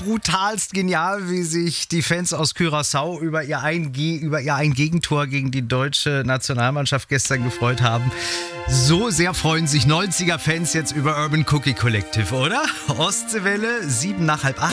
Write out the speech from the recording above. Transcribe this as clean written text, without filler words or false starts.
brutalst genial, wie sich die Fans aus Curaçao über ihr ein Gegentor gegen die deutsche Nationalmannschaft gestern gefreut haben. So sehr freuen sich 90er-Fans jetzt über Urban Cookie Collective, oder? Ostseewelle, 7 nach halb 8.